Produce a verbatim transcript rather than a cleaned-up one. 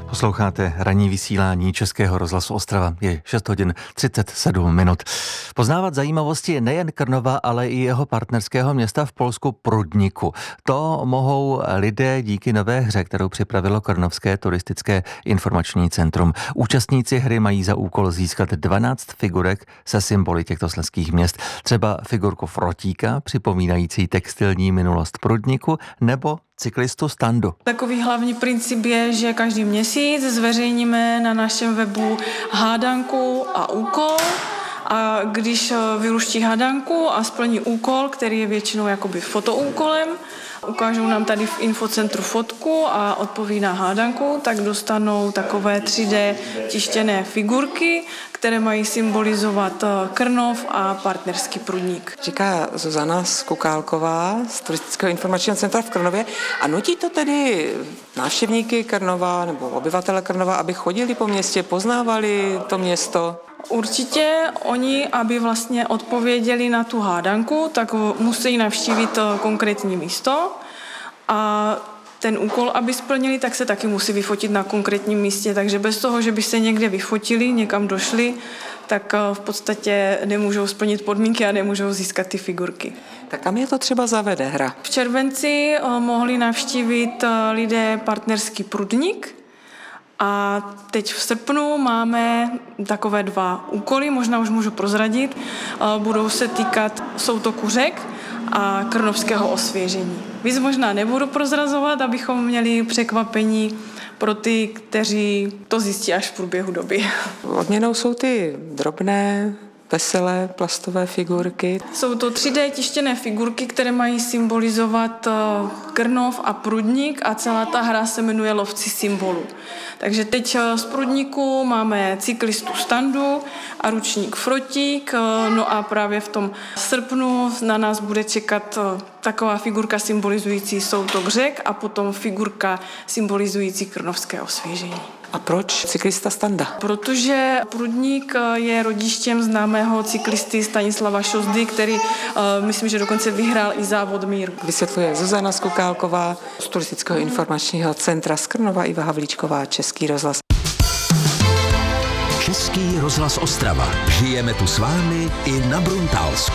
Posloucháte ranní vysílání Českého rozhlasu Ostrava. Je šest hodin třicet sedm minut. Poznávat zajímavosti nejen Krnova, ale i jeho partnerského města v Polsku Prudniku. To mohou lidé díky nové hře, kterou připravilo Krnovské turistické informační centrum. Účastníci hry mají za úkol získat dvanáct figurek se symboly těchto slezských měst. Třeba figurku Frotíka, připomínající textilní minulost Prudniku, nebo cyklistu Standu. Takový hlavní princip je, že každý měsíc zveřejníme na našem webu hádanku a úkol. A když vyluští hádanku a splní úkol, který je většinou jakoby fotoúkolem, ukážou nám tady v infocentru fotku a odpoví na hádanku, tak dostanou takové tři dé tištěné figurky, které mají symbolizovat Krnov a partnerský Prudník. Říká Zuzana Skukálková z Turistického informačního centra v Krnově. A nutí to tedy návštěvníky Krnova nebo obyvatele Krnova, aby chodili po městě, poznávali to město? Určitě oni, aby vlastně odpověděli na tu hádanku, tak musí navštívit konkrétní místo a ten úkol, aby splnili, tak se taky musí vyfotit na konkrétním místě, takže bez toho, že by se někde vyfotili, někam došli, tak v podstatě nemůžou splnit podmínky a nemůžou získat ty figurky. Tak kam je to třeba zavede hra? V červenci mohli navštívit lidé partnerský Prudník. A teď v srpnu máme takové dva úkoly, možná už můžu prozradit. Budou se týkat soutoku řek a krnovského osvěžení. Víc možná nebudu prozrazovat, abychom měli překvapení pro ty, kteří to zjistí až v průběhu doby. Odměnou jsou ty drobné, veselé plastové figurky. Jsou to tři dé tištěné figurky, které mají symbolizovat Krnov a Prudník a celá ta hra se jmenuje Lovci symbolů. Takže teď z Prudníku máme cyklistu Standu a ručník Frotík, no a právě v tom srpnu na nás bude čekat taková figurka symbolizující soutok řek a potom figurka symbolizující krnovské osvěžení. A proč cyklista Standa? Protože Prudník je rodištěm známého cyklisty Stanislava Šozdy, který uh, myslím, že dokonce vyhrál i závod míru. Vysvětluje Zuzana Skukálková z Turistického informačního centra z Krnova, Iva Havlíčková, Český rozhlas. Český rozhlas Ostrava. Žijeme tu s vámi i na Bruntálsku.